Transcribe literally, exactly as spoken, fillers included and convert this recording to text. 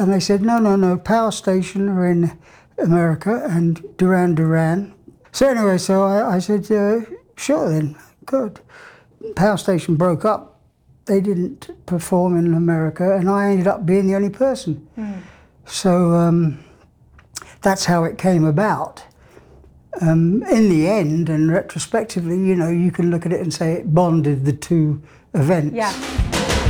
And they said, no, no, no, Power Station are in America and Duran Duran. So anyway, so I, I said, uh, sure then, good. Power Station broke up. They didn't perform in America, and I ended up being the only person. Mm. So um, that's how it came about. Um, in the end, and retrospectively, you know, you can look at it and say it bonded the two events. Yeah.